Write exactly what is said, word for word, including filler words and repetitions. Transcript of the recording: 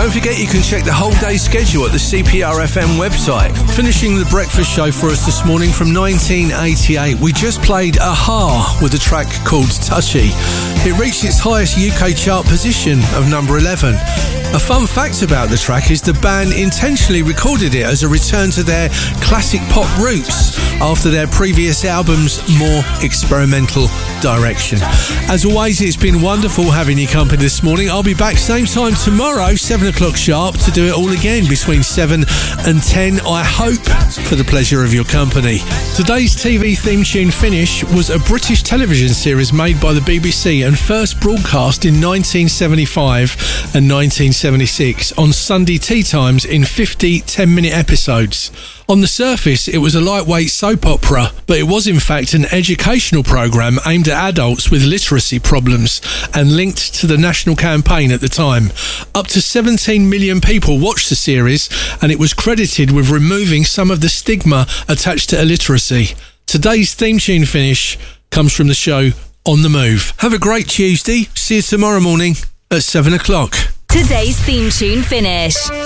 Don't forget you can check the whole day's schedule at the C P R F M website. Finishing the breakfast show for us this morning from nineteen eighty-eight, we just played Aha with a track called Touchy. It reached its highest U K chart position of number eleven. A fun fact about the track is the band intentionally recorded it as a return to their classic pop roots after their previous album's more experimental direction. As always, it's been wonderful having your company this morning. I'll be back same time tomorrow, seven o'clock sharp, to do it all again between seven and ten, I hope, for the pleasure of your company. Today's T V theme tune finish was a British television series made by the B B C and first broadcast in nineteen seventy-five and nineteen seventy-six on Sunday tea times in fifty ten-minute episodes. On the surface, it was a lightweight soap opera, but it was in fact an educational programme aimed at adults with literacy problems and linked to the national campaign at the time. Up to seventeen million people watched the series, and it was credited with removing some of the stigma attached to illiteracy. Today's theme tune finish comes from the show On the Move. Have a great Tuesday. See you tomorrow morning at seven o'clock. Today's theme tune finish.